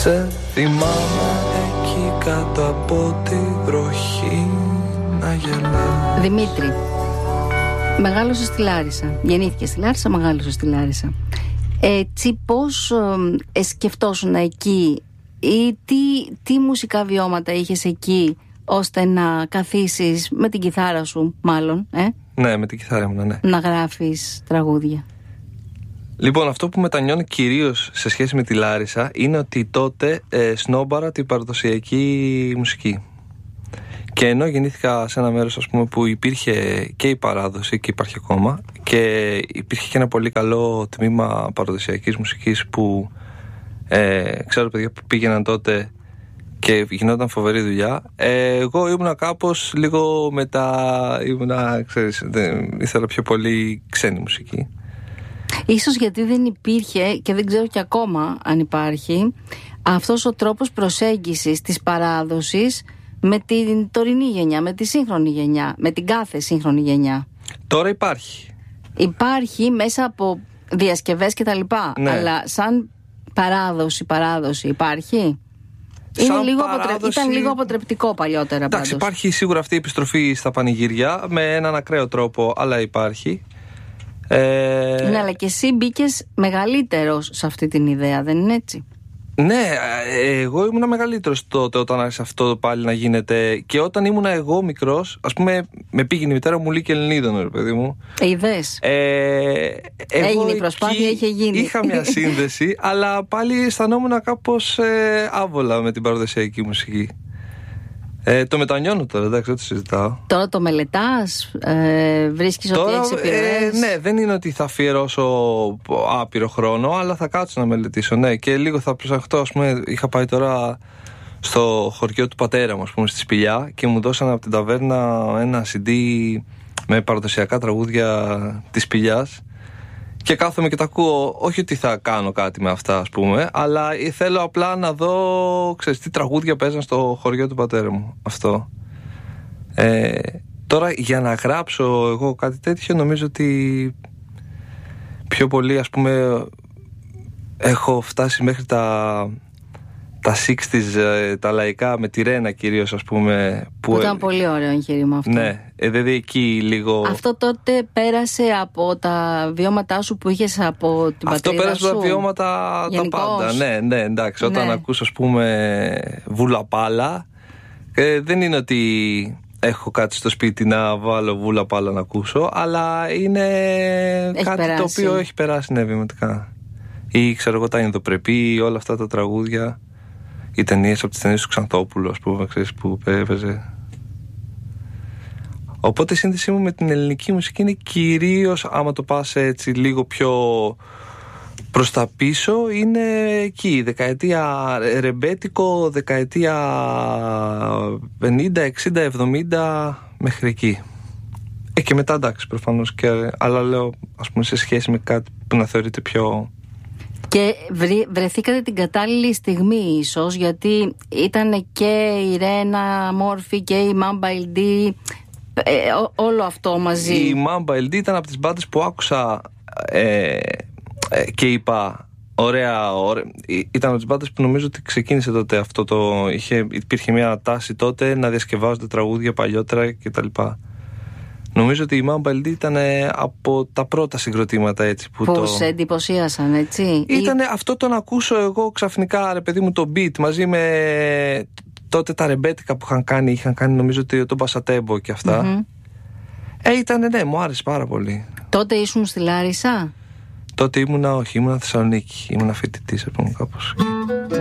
Σε θυμάμαι εκεί κάτω από τη βροχή να γελά. Δημήτρη, μεγάλωσε στη Λάρισα. Γεννήθηκε στη Λάρισα, μεγάλωσε στη Λάρισα. Έτσι πώς σκεφτόσουν εκεί ή τι μουσικά βιώματα είχες εκεί ώστε να καθίσεις με την κιθάρα σου μάλλον Ναι, με την κιθάρα μου, ναι. Να γράφεις τραγούδια? Λοιπόν, αυτό που μετανιώνει κυρίως σε σχέση με τη Λάρισα είναι ότι τότε σνόμπαρα την παραδοσιακή μουσική. Και ενώ γεννήθηκα σε ένα μέρος, ας πούμε, που υπήρχε και η παράδοση και υπάρχει ακόμα, και υπήρχε και ένα πολύ καλό τμήμα παραδοσιακής μουσικής που ξέρω παιδιά που πήγαιναν τότε και γινόταν φοβερή δουλειά. Εγώ ήμουνα κάπως λίγο ξέρεις, ήθελα πιο πολύ ξένη μουσική. Ίσως γιατί δεν υπήρχε, και δεν ξέρω και ακόμα αν υπάρχει, αυτός ο τρόπος προσέγγισης της παράδοσης με την τωρινή γενιά, με τη σύγχρονη γενιά, με την κάθε σύγχρονη γενιά. Τώρα υπάρχει. Υπάρχει μέσα από διασκευές και τα λοιπά, ναι. Αλλά σαν παράδοση υπάρχει. Ήταν λίγο αποτρεπτικό παλιότερα. Εντάξει, πάντως υπάρχει σίγουρα αυτή η επιστροφή στα πανηγύρια με έναν ακραίο τρόπο, αλλά υπάρχει. Ναι, αλλά και εσύ μπήκες μεγαλύτερος σε αυτή την ιδέα, δεν είναι έτσι? Ναι, εγώ ήμουνα μεγαλύτερος τότε όταν άρχισε αυτό πάλι να γίνεται. Και όταν ήμουνα εγώ μικρός, ας πούμε, με πήγαινε η μητέρα μου Λύκη Ελληνίδων, ρε παιδί μου. Είδες. Έγινε η προσπάθεια, είχε γίνει. Είχα μια σύνδεση, αλλά πάλι αισθανόμουν κάπως άβολα με την παραδοσιακή μουσική. Το μετανιώνω τώρα, εντάξει, δεν το συζητάω. Τώρα το μελετάς, βρίσκεις ότι έχεις επιρροές? Ναι, δεν είναι ότι θα αφιερώσω άπειρο χρόνο, αλλά θα κάτσω να μελετήσω, ναι. Και λίγο θα προσαχτώ, ας πούμε, είχα πάει τώρα στο χωριό του πατέρα μου, ας πούμε, στη Σπηλιά, και μου δώσαν από την ταβέρνα ένα CD με παραδοσιακά τραγούδια της Σπηλιάς. Και κάθομαι και τα ακούω, όχι ότι θα κάνω κάτι με αυτά, ας πούμε, αλλά θέλω απλά να δω, ξέρεις, τι τραγούδια παίζαν στο χωριό του πατέρα μου. Αυτό. Τώρα, για να γράψω εγώ κάτι τέτοιο, νομίζω ότι πιο πολύ, ας πούμε, έχω φτάσει μέχρι τα 60's, τα λαϊκά, με τη Ρένα κυρίως, ας πούμε. Που ήταν πολύ ωραίο εγχείρημα αυτό. Ναι, δηλαδή εκεί λίγο. Αυτό τότε πέρασε από τα βιώματά σου που είχες από την πατρίδα σου? Αυτό πέρασε από τα βιώματα γενικώς, τα πάντα. Ναι, εντάξει. Όταν ακούσω, ας πούμε, Βούλα Πάλα, δεν είναι ότι έχω κάτι στο σπίτι να βάλω Βούλα Πάλα να ακούσω, αλλά είναι κάτι περάσει. Το οποίο έχει περάσει, ναι, βιωματικά. Ή ξέρω εγώ, τα Ινδοπρεπή, όλα αυτά τα τραγούδια. Οι ταινίες, από τις ταινίες του Ξανθόπουλου, ας πούμε, ξέρεις, που έπαιζε. Οπότε η σύνδεσή μου με την ελληνική μουσική είναι κυρίως, άμα το πας έτσι λίγο πιο προς τα πίσω, είναι εκεί, δεκαετία ρεμπέτικο, δεκαετία 50, 60, 70, μέχρι εκεί. Και μετά, εντάξει, προφανώς, αλλά λέω, ας πούμε, σε σχέση με κάτι που να θεωρείται πιο... Και βρεθήκατε την κατάλληλη στιγμή ίσως, γιατί ήταν και η Ρένα Μόρφη και η Mamba LD, όλο αυτό μαζί. Η Mamba LD ήταν από τις μπάντες που άκουσα και είπα ωραία. Ήταν από τις μπάντες που νομίζω ότι ξεκίνησε τότε αυτό το... Υπήρχε μια τάση τότε να διασκευάζονται τραγούδια παλιότερα κτλ. Νομίζω ότι η Mamba LD ήταν από τα πρώτα συγκροτήματα έτσι που σε εντυπωσίασαν, έτσι. Ήτανε αυτό το να ακούσω εγώ ξαφνικά, ρε παιδί μου, το beat μαζί με τότε τα ρεμπέτικα που είχαν κάνει νομίζω ότι το Μπασατέμπο και αυτά. Ήτανε, ναι, μου άρεσε πάρα πολύ. Τότε ήσουν στη Λάρισα? Τότε ήμουνα Θεσσαλονίκη, ήμουνα φοιτητής, ας πούμε, κάπως.